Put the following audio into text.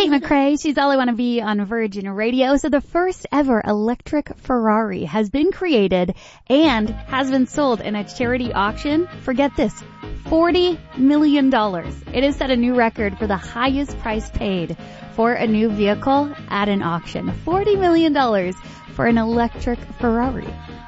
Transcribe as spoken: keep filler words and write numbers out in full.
Kate McRae. She's All I Want to Be on Virgin Radio. So the first ever electric Ferrari has been created and has been sold in a charity auction. Forget this, forty million dollars. It has set a new record for the highest price paid for a new vehicle at an auction. forty million dollars for an electric Ferrari.